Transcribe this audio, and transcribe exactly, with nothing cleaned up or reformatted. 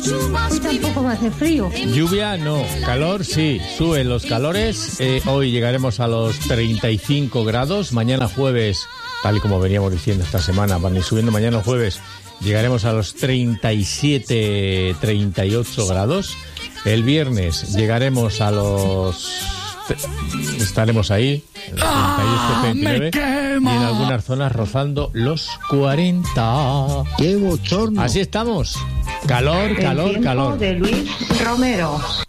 Hoy tampoco va a hacer frío. Lluvia no, calor sí, suben los calores. Eh, hoy llegaremos a los treinta y cinco grados. Mañana jueves, tal y como veníamos diciendo esta semana, van a ir subiendo. Mañana jueves llegaremos a los treinta y siete, treinta y ocho grados. El viernes llegaremos a los... estaremos ahí, en los treinta y ocho, treinta y nueve, y en algunas zonas rozando los cuarenta. ¡Qué bochorno! Así estamos. Calor, calor, El tiempo calor. de Luis Romero.